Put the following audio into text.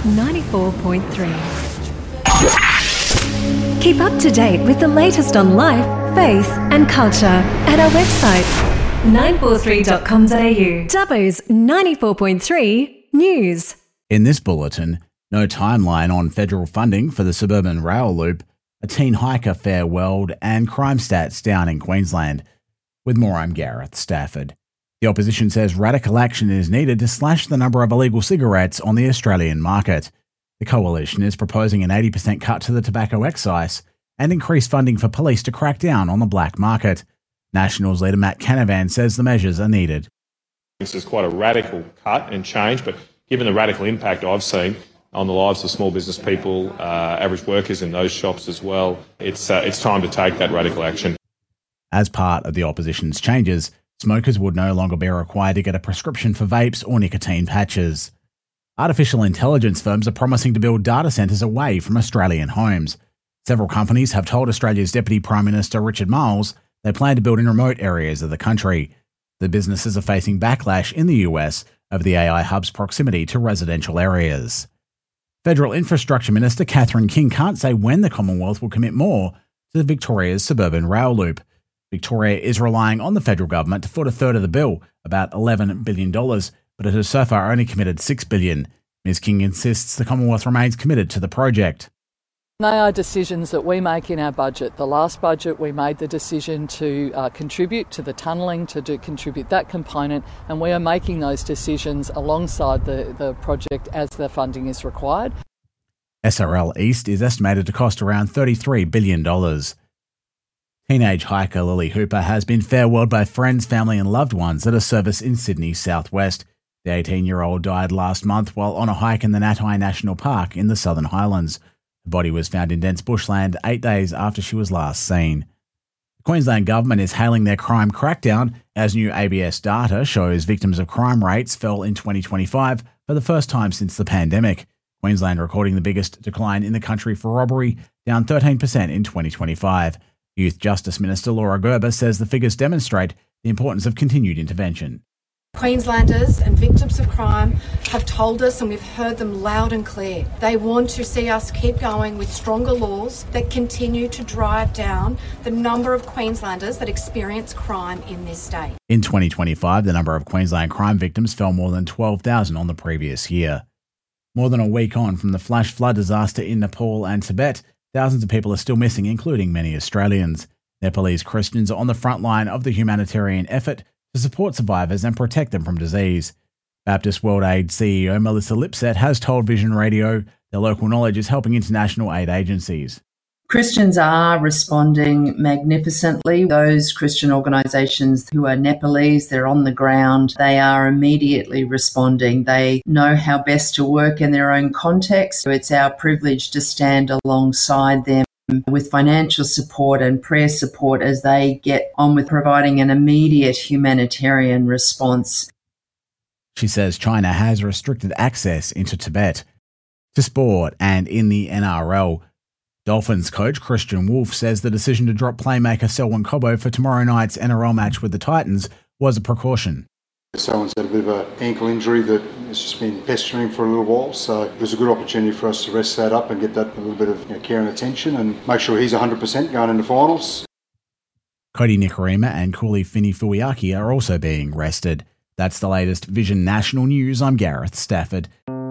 94.3. Keep up to date with the latest on life, faith and culture at our website 943.com.au. Dubbo's 94.3 News. In this bulletin, no timeline on federal funding for the suburban rail loop, a teen hiker farewelled, and crime stats down in Queensland. With more, I'm Gareth Stafford. The opposition says radical action is needed to slash the number of illegal cigarettes on the Australian market. The coalition is proposing an 80% cut to the tobacco excise and increased funding for police to crack down on the black market. Nationals leader Matt Canavan says the measures are needed. This is quite a radical cut and change, but given the radical impact I've seen on the lives of small business people, average workers in those shops as well, it's time to take that radical action. As part of the opposition's changes, smokers would no longer be required to get a prescription for vapes or nicotine patches. Artificial intelligence firms are promising to build data centres away from Australian homes. Several companies have told Australia's Deputy Prime Minister Richard Marles they plan to build in remote areas of the country. The businesses are facing backlash in the US over the AI hub's proximity to residential areas. Federal Infrastructure Minister Catherine King can't say when the Commonwealth will commit more to Victoria's suburban rail loop. Victoria is relying on the federal government to foot a third of the bill, about $11 billion, but it has so far only committed $6 billion. Ms King insists the Commonwealth remains committed to the project. They are decisions that we make in our budget. The last budget we made the decision to contribute to the tunnelling, to contribute that component, and we are making those decisions alongside the project as the funding is required. SRL East is estimated to cost around $33 billion. Teenage hiker Lily Hooper has been farewelled by friends, family and loved ones at a service in Sydney's southwest. The 18-year-old died last month while on a hike in the Natai National Park in the Southern Highlands. The body was found in dense bushland 8 days after she was last seen. The Queensland Government is hailing their crime crackdown as new ABS data shows victims of crime rates fell in 2025 for the first time since the pandemic. Queensland recording the biggest decline in the country for robbery, down 13% in 2025. Youth Justice Minister Laura Gerber says the figures demonstrate the importance of continued intervention. Queenslanders and victims of crime have told us, and we've heard them loud and clear, they want to see us keep going with stronger laws that continue to drive down the number of Queenslanders that experience crime in this state. In 2025, the number of Queensland crime victims fell more than 12,000 on the previous year. More than a week on from the flash flood disaster in Nepal and Tibet, thousands of people are still missing, including many Australians. Nepalese Christians are on the front line of the humanitarian effort to support survivors and protect them from disease. Baptist World Aid CEO Melissa Lipset has told Vision Radio their local knowledge is helping international aid agencies. Christians are responding magnificently. Those Christian organisations who are Nepalese, they're on the ground, they are immediately responding. They know how best to work in their own context. It's our privilege to stand alongside them with financial support and prayer support as they get on with providing an immediate humanitarian response. She says China has restricted access into Tibet. To sport, and in the NRL, Dolphins coach Christian Wolf says the decision to drop playmaker Selwyn Cobbo for tomorrow night's NRL match with the Titans was a precaution. Selwyn's had a bit of an ankle injury that has just been pestering for a little while, so it was a good opportunity for us to rest that up and get that a little bit of care and attention and make sure he's 100% going into finals. Cody Nikorima and Kuli Fini-Fuiaki are also being rested. That's the latest Vision National News. I'm Gareth Stafford.